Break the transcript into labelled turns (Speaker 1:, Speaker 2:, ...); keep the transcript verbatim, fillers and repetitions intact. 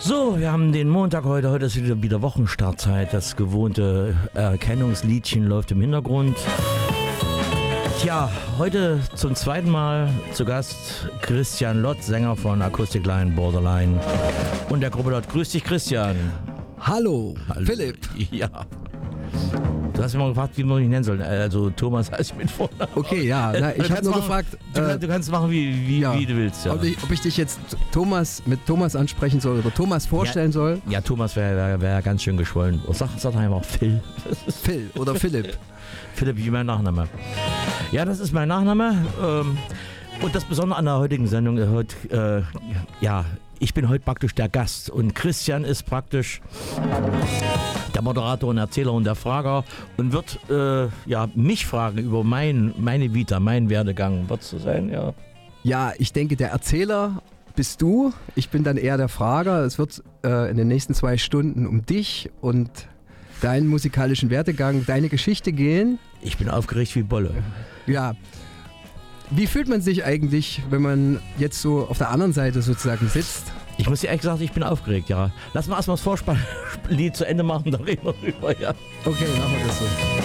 Speaker 1: So, wir haben den Montag heute. Heute ist wieder, wieder Wochenstartzeit. Das gewohnte Erkennungsliedchen läuft im Hintergrund. Tja, heute zum zweiten Mal zu Gast Christian Lott, Sänger von Acoustic Line Borderline und der Gruppe Lott. Grüß dich, Christian.
Speaker 2: Hallo,
Speaker 1: Hallo.
Speaker 2: Philipp.
Speaker 1: Ja. Du hast mich mal gefragt, wie man mich nennen soll. Also Thomas heißt mit Vornamen.
Speaker 2: Okay, ja, na, ich habe nur
Speaker 1: machen,
Speaker 2: gefragt.
Speaker 1: Du,
Speaker 2: äh,
Speaker 1: du kannst machen, wie, wie,
Speaker 2: ja,
Speaker 1: wie du willst. Ja.
Speaker 2: Ob, ich, ob ich dich jetzt Thomas mit Thomas ansprechen soll oder Thomas vorstellen
Speaker 1: ja,
Speaker 2: soll.
Speaker 1: Ja, Thomas wäre wär, wär ganz schön geschwollen. Sag, sag einfach Phil.
Speaker 2: Phil oder Philipp.
Speaker 1: Philipp, wie mein Nachname. Ja, das ist mein Nachname. Ähm, und das Besondere an der heutigen Sendung, äh, heute, äh, ja, ich bin heute praktisch der Gast und Christian ist praktisch der Moderator und Erzähler und der Frager und wird äh, ja, mich fragen über mein, meine Vita, meinen Werdegang. Wird es so sein? Ja.
Speaker 2: Ja, ich denke, der Erzähler bist du. Ich bin dann eher der Frager. Es wird äh, in den nächsten zwei Stunden um dich und deinen musikalischen Werdegang, deine Geschichte gehen.
Speaker 1: Ich bin aufgeregt wie Bolle.
Speaker 2: Ja. Wie fühlt man sich eigentlich, wenn man jetzt so auf der anderen Seite sozusagen sitzt?
Speaker 1: Ich muss dir ehrlich sagen, ich bin aufgeregt, ja. Lass mal erstmal das Vorspannlied zu Ende machen, dann reden wir drüber, ja.
Speaker 2: Okay, machen wir das so.